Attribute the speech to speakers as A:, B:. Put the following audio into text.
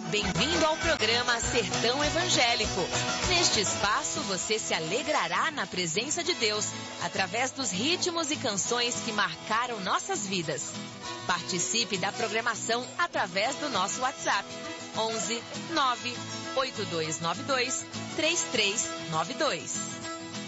A: Bem-vindo ao programa Sertão Evangélico. Neste espaço você se alegrará na presença de Deus, através dos ritmos e canções que marcaram nossas vidas. Participe da programação através do nosso WhatsApp, 11 9 8292 3392.